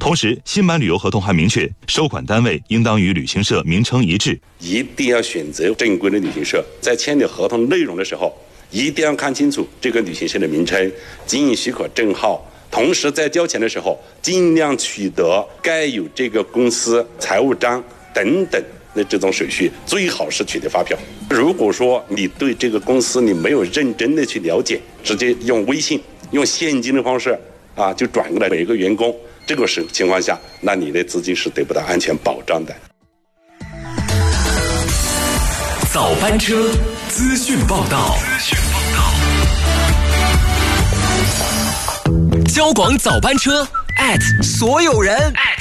同时，新版旅游合同还明确，收款单位应当与旅行社名称一致。 一定要选择正规的旅行社，在签订合同内容的时候，一定要看清楚这个旅行社的名称、经营许可证号。同时，在交钱的时候，尽量取得该有这个公司财务章等等的这种手续，最好是取得发票。如果说你对这个公司你没有认真的去了解，直接用微信、用现金的方式就转过来每个员工，这个情况下，那你的资金是得不到安全保障的。 早班车，资讯报道。交广早班车所有人。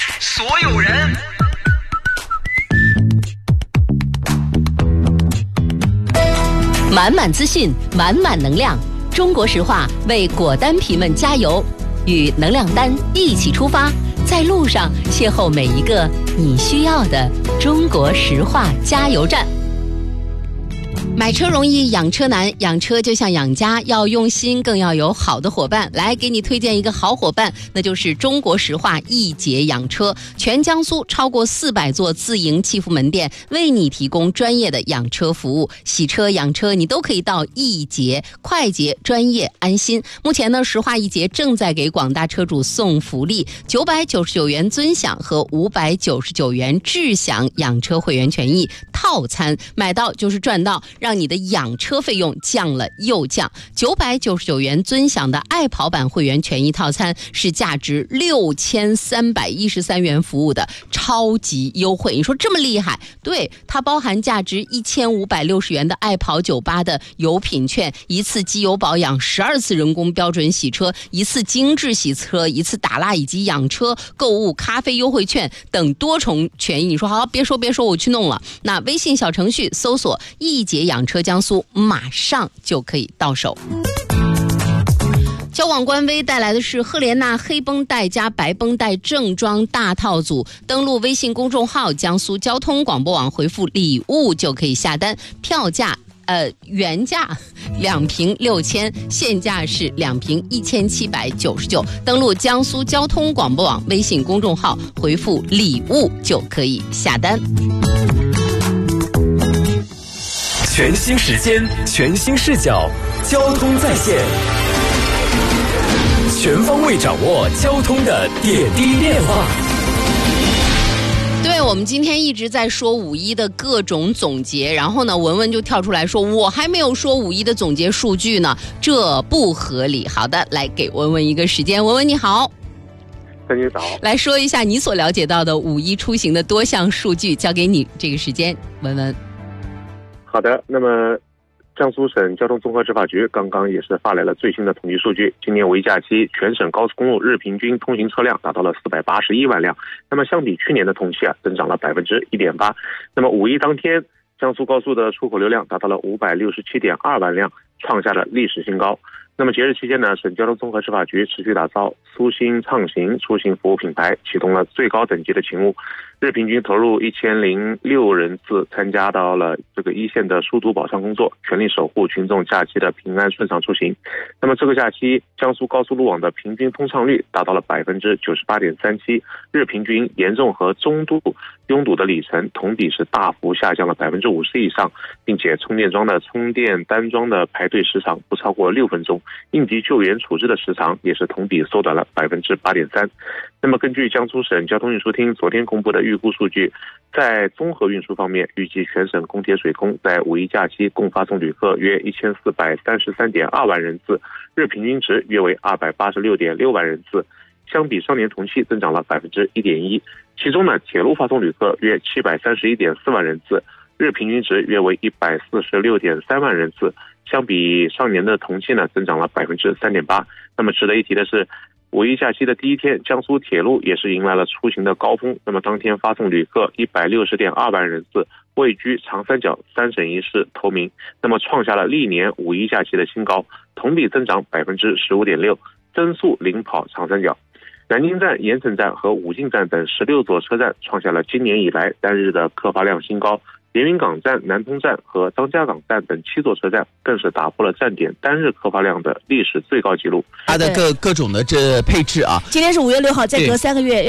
满满资讯，满满能量。中国石化为果丹皮们加油，与能量丹一起出发，在路上邂逅每一个你需要的中国石化加油站。买车容易养车难，养车就像养家，要用心更要有好的伙伴。来给你推荐一个好伙伴，那就是中国石化易捷养车。全江苏超过400座自营汽服门店为你提供专业的养车服务，洗车养车你都可以到易捷，快捷专业安心。目前呢，石化易捷正在给广大车主送福利，999元尊享和599元智享养车会员权益套餐，买到就是赚到，让你的养车费用降了又降。999元尊享的爱跑版会员权益套餐是价值6313元服务的超级优惠。你说这么厉害？对，它包含价值1560元的爱跑98的油品券，一次机油保养，12次人工标准洗车，一次精致洗车，一次打蜡以及养车购物咖啡优惠券等多重权益。你说好，别说，我去弄了。那微信小程序搜索易捷养车江苏，马上就可以到手。交广官微带来的是赫莲娜黑绷带加白绷带正装大套组，登录微信公众号江苏交通广播网，回复礼物就可以下单，票价原价2瓶6000，现价是2瓶1799。登录江苏交通广播网微信公众号，回复礼物就可以下单。 全新时间，全新视角，交通在线，全方位掌握交通的点滴变化。 对，我们今天一直在说5·1的各种总结，然后呢，文文就跳出来说，我还没有说5·1的总结数据呢，这不合理。好的，来给文文一个时间。文文你好。 你早， 来说一下你所了解到的5·1出行的多项数据，交给你这个时间，文文。 好的，那么江苏省交通综合执法局刚刚也是发来了最新的统计数据，今年5·1假期全省高速公路日平均通行车辆达到了481万辆，那么相比去年的同期增长了1.8%。那么5·1当天，江苏高速的出口流量达到了567.2万辆，创下了历史新高。那么节日期间呢，省交通综合执法局持续打造苏新畅行出行服务品牌，启动了最高等级的勤务，日平均投入1006人次参加到了这个一线的疏堵保障工作，全力守护群众假期的平安顺畅出行。那么这个假期，江苏高速路网的平均通畅率达到了98.37%，日平均严重和中度拥堵的里程同比是大幅下降了50%以上，并且充电桩的充电单桩的排队时长不超过6分钟，应急救援处置的时长也是同比缩短了8.3%。那么根据江苏省交通运输厅昨天公布的预估数据，在综合运输方面，预计全省公铁水空在5·1假期共发送旅客约1433.2万人次，日平均值约为286.6万人次，相比上年同期增长了1.1%。其中呢，铁路发送旅客约731.4万人次，日平均值约为146.3万人次，相比上年的同期呢，增长了3.8%。那么值得一提的是，5·1假期的第一天，江苏铁路也是迎来了出行的高峰。那么当天发送旅客160.2万人次，位居长三角3省1市头名，那么创下了历年5·1假期的新高，同比增长15.6%，增速领跑长三角。南京站、盐城站和武进站等16座车站创下了今年以来单日的客发量新高，连云港站、南通站和张家港站等7座车站更是打破了站点单日客发量的历史最高纪录。 它的各种的这配置啊， 今天是5月6号，再隔3个月